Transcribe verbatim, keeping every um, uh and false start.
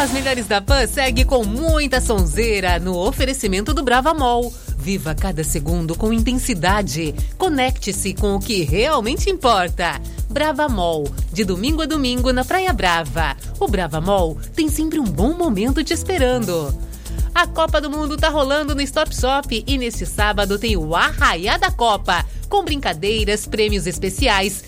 das melhores da Pan segue com muita sonzeira no oferecimento do Brava Mall. Viva cada segundo com intensidade. Conecte-se com o que realmente importa. Brava Mall, de domingo a domingo na Praia Brava. O Brava Mall tem sempre um bom momento te esperando. A Copa do Mundo tá rolando no Stop Shop e neste sábado tem o Arraiá da Copa, com brincadeiras, prêmios especiais